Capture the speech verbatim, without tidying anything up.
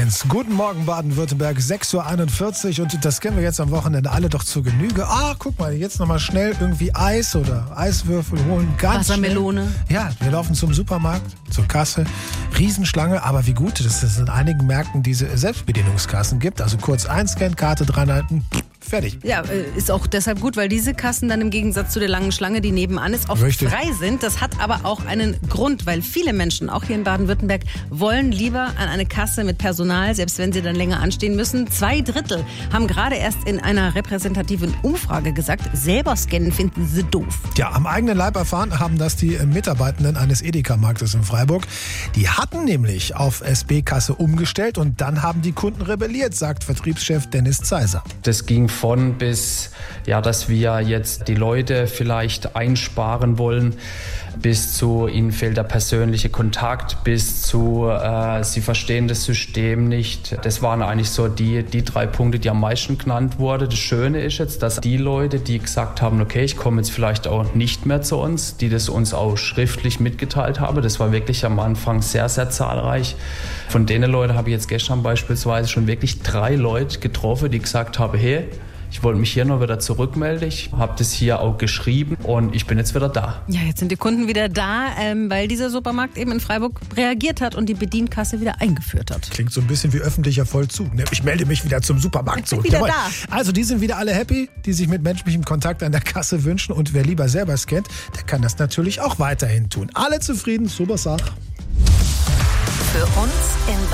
eins. Guten Morgen Baden-Württemberg, sechs Uhr einundvierzig und das kennen wir jetzt am Wochenende alle doch zur Genüge. Ah, guck mal, jetzt nochmal schnell irgendwie Eis oder Eiswürfel holen. Ganz Wassermelone. Schnell. Ja, wir laufen zum Supermarkt, zur Kasse, Riesenschlange, aber wie gut, dass es in einigen Märkten diese Selbstbedienungskassen gibt. Also kurz einscannen, Karte dran halten, fertig. Ja, ist auch deshalb gut, weil diese Kassen dann im Gegensatz zu der langen Schlange, die nebenan ist, oft Richtig. frei sind. Das hat aber auch einen Grund, weil viele Menschen, auch hier in Baden-Württemberg, wollen lieber an eine Kasse mit Personal, selbst wenn sie dann länger anstehen müssen. Zwei Drittel haben gerade erst in einer repräsentativen Umfrage gesagt, selber scannen finden sie doof. Ja, am eigenen Leib erfahren haben das die Mitarbeitenden eines Edeka-Marktes in Freiburg. Die hatten nämlich auf S B-Kasse umgestellt und dann haben die Kunden rebelliert, sagt Vertriebschef Dennis Zeiser. Das ging von bis, ja, dass wir jetzt die Leute vielleicht einsparen wollen, bis zu ihnen fehlt der persönliche Kontakt, bis zu äh, sie verstehen das System nicht. Das waren eigentlich so die, die drei Punkte, die am meisten genannt wurden. Das Schöne ist jetzt, dass die Leute, die gesagt haben, okay, ich komme jetzt vielleicht auch nicht mehr zu uns, die das uns auch schriftlich mitgeteilt haben, das war wirklich am Anfang sehr, sehr zahlreich. Von denen Leuten habe ich jetzt gestern beispielsweise schon wirklich drei Leute getroffen, die gesagt haben, hey, ich wollte mich hier noch wieder zurückmelden. Ich habe das hier auch geschrieben und ich bin jetzt wieder da. Ja, jetzt sind die Kunden wieder da, ähm, weil dieser Supermarkt eben in Freiburg reagiert hat und die Bedienkasse wieder eingeführt hat. Klingt so ein bisschen wie öffentlicher Vollzug. Ne? Ich melde mich wieder zum Supermarkt zurück. Wieder Jawohl. da. Also die sind wieder alle happy, die sich mit menschlichem Kontakt an der Kasse wünschen. Und wer lieber selber scannt, der kann das natürlich auch weiterhin tun. Alle zufrieden, super Sache. Für uns in